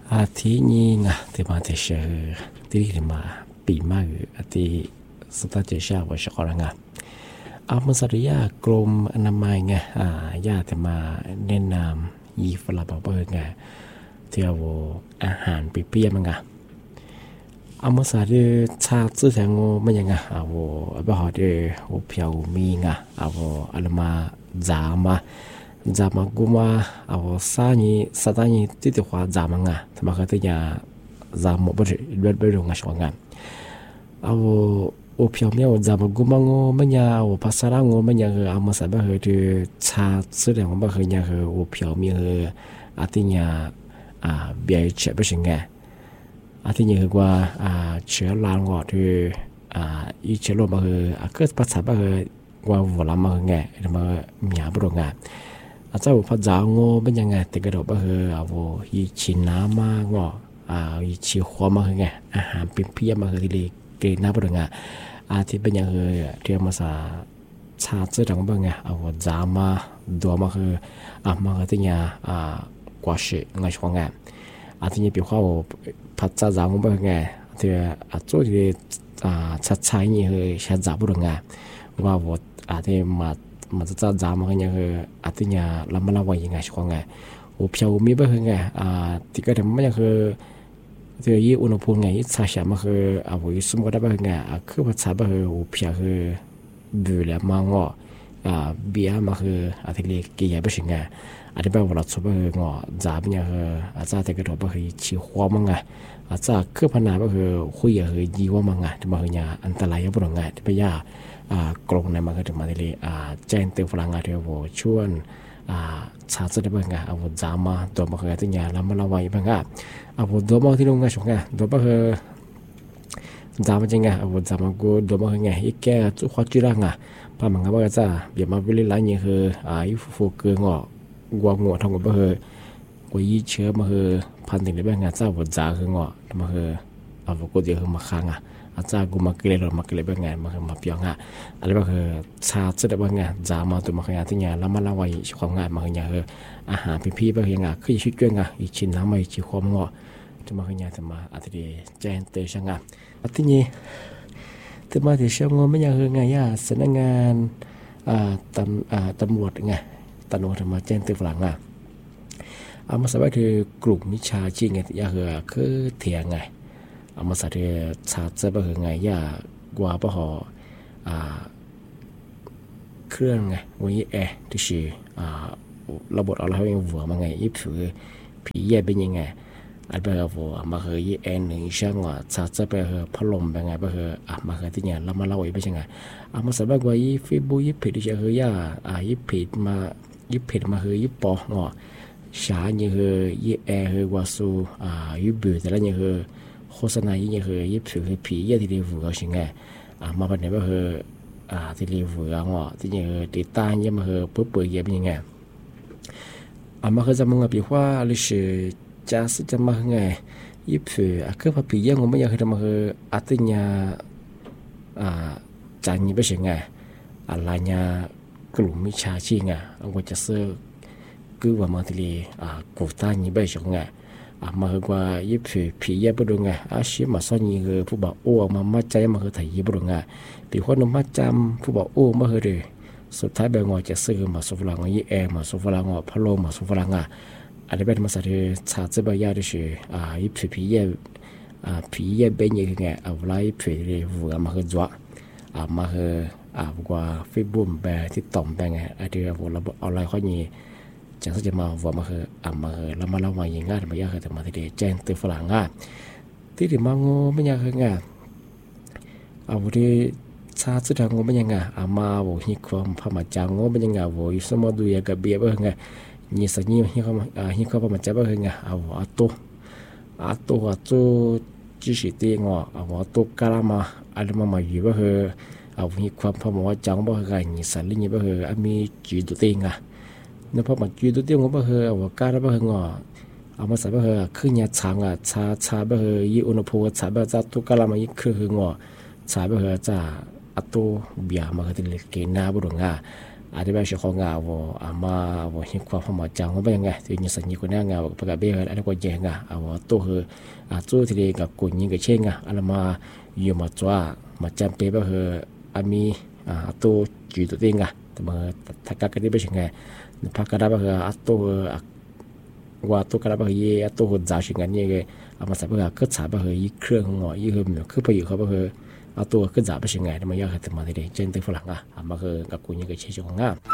ทีนี้นะที่มาที่是ที่嘛ปีมาที่สตาร์ทชาว่าชกรังมันสริยากรมอนามัยไงญาติมาแนะนำยีฝรั่งบอกไงที่เอาอาหารเปียมันไงมันสริชาติแสงมันยังไงบ่หอดีเพียวมีไงอันมาzaman guma satani titi kwa zaman nga tamaka tinya zamo beri nga shwanga opia mia zaman guma ngo menya pasara ngo menya amasa ba de cha tsire ngo ba nya opia mia atinya bia che ba shinga atinya kwa che la ngo de i che lo ba ka pa sa ba kwa vola ma nga ma mia bro ngaเจ้าพระเจ้าโง่เป็นยังไงแต่กระโดดก็คือยีชินน้ำมาง่ยีชิวความมาคือไงอาหารเป็นเพี้ยมาคือที่เกณฑ์น้ำปรุงที่เป็นยังคือเทียมมาสาชาเจริญบ้างไงจามาดัวมาคือมาคือที่เนี่ยกว่าสิไงช่วงไงที่เนี่ยเป็นข้าวพระเจ้าโง่บ้างไงที่จู่ที่ชัดๆนี่คือชัดจับปรุงไงว่าที่มันจะจามกันยังคือที่เนี่ยลำบากว่ายังไงช่วงไงเพียวมีบ้างไงที่ก็ทำมันยังคือที่ยี่อุณหภูมิไงยี่ชาเสียมันคือยี่สมก็ได้บ้างไงคือภาษาบ้างคือเพียวคือดูแลมังอ่ะเบียมันคือที่เรียกกี่อย่างบ้างไงที่แบบว่าเราชอบบ้างงอจามยังคือจะที่ก็ทำบ้างคือชีหัวมังไงจะคือพนาบ้างคือคุยคือยี่ว่ามังไงที่บ้างเนี่ยอันตรายบ้างไงที่ไปย่ากรงในมันก็จะมาที่แจ้งเตือนฝรั่งที่ว่าชวนชาติได้บ้างจามาตัวมันคือที่เนี่ยแล้วมันละไว้บ้างตัวมันที่ลงไงช่วงตัวมันคือจามาจริงจามากูตัวมันคือไงอีกแก่จุขวัญจุรังพอมันก็ว่าจะเบียมาวิลิไลนี่คืออีฟูเกงกวางทองก็คือกูยี่เชื้อมันคือพันธุ์ที่บ้างจะว่าจาคือมันคือกูเดียวคือมาค้างอาจารย์กูมาเกลี่ยมาเกลี่ยเป็นไงมาคือมาเปียงอะไรแบบคือชาติได้เป็นไงจามาตัวมาคือที่เนี่ยแล้วมาละไว้ของงานมาคือเนี่ยคืออาหารพี่ๆเป็นยังไงคือชิดด้วยไงอีชิ้นน้ำไม่ชีความจะมาคือเนี่ยจะมาอาทิตย์แจ้งเตือนช่างอาทิตย์นี้จะมาที่ช่างไม่ยังคือไงสำนักงานตำรวจไงตำรวจมาแจ้งเตือนฝรั่งมาสบายคือกลุ่มมิชาชีไงที่คือเถียงไงมาสัตย์ชาติจะเป็นไงกว่าพอเครื่องไงวันนี้ที่ชื่อระบบอะไรอย่างวัวมาไงยี่ผือผีแย่เป็นยังไงอันเป็นวัวมาคือยี่หนึ่งช่างว่าชาติจะเป็นพัดลมเป็นไงเป็นมาคือที่เนี่ยเรามาเล่าไว้เป็นยังไงมาสัตย์แบบว่ายี่ฟีบูยี่ผิดที่จะคือยี่ผิดมาคือยี่ปองชาเนี่ยคือยี่คือว่าสู้ยี่บือแต่ละเนี่ยคือโฆษณาอย่างเงี้ยคือยิบถือผีเยอะที่เรียกว่าสิ่งไงมาเป็นแบบคือที่เรียกว่าที่เนี่ยติดตั้งยังมาคือปุ๊บเปิดเยอะเป็นยังไงมาคือจะมึงกับพี่ว่าลิชจะสิจะมาไงยิบถือคือพอผีเยอะงงไม่อยากคือจะมาคือที่เนี่ยจานนี้เป็นสิ่งไงอะไรเนี่ยกลุ่มมิจฉาชีพไงก็จะซื้อคือว่ามาที่เรียกกูตั้งนี้เป็นสิ่งไงมาคือกว่ายิบผีเย่บดุงชิมาซ้อนยิงคือผู้บ่าวโอ้มาใจมาคือถ่ายยิบดุงปีคนนมาจำผู้บ่าวโอ้มาคือเลยสุดท้ายแบบงอจะซื้อมาสุฟลังยี่มาสุฟลังพัดลมมาสุฟลังอันนี้เป็นมาสัตย์ชาติบายาดิชื่ยิบผีเย่เป็นยังไงไล่ผีเลยวัวมาคือจ้ามาคือกว่าฟิบุ่มแบบที่ต่อมแบบไงอันนี้วัวเราเอาอะไรข้อนี้จะจะมาว่ามาคือมาคือแล้วมาเล่ามาอย่างง่ายไม่ยากคือแต่มาที่เดแจ้งตัวฝรั่งที่ที่มางูไม่ยากคือไงที่ชาติทางงูไม่ยังไงมาว่าฮิความพม่าจางงูไม่ยังไงว่าสมดุลกับเบียบไงนี่สัญญาฮิความพม่าจางไงตัวจีสิตีงตัวกาลามาอะไรมาอยู่ก็คือฮิความพม่าจางบ่คือไงนี่สัญญาบ่คือมีจีตัวตีงเนื่องเพราะมันจุดตัวเดียวก็คือว่าการแบบงมาใส่แบบขึ้นยาช้างชาแบบยี่อุณหภูมิชาแบบจะตุกการมายี่คือชาแบบจะตัวเบียมาคือที่เกณฑ์หน้าบุรุษ ada biasa kau ngawo ama wo hikwa pama jang ba yang tu ni sanyi ko na ngawo pa be ada ko je nga awo to he a tu ti ga ko ni ga che nga alama yu ma chwa ma cham pe ba he ami a to ju to tinga ma ta ka ni ba nga pa ka da ba a toว่าตัวกระบะเย่ตัวจ่าชิงกันเนี่ยก็เอามาสับก็ขึ้นสาบะเฮยเครื่องงอยี่ห้อมันขึ้นไปอยู่เขาบะเฮเอาตัวขึ้นจ่าไปชิงไงแต่มันยากแต่มาที่เดนเจนตัวฝรั่งอ่ะเอามาคือกับกูยังก็เชื่อชงงาม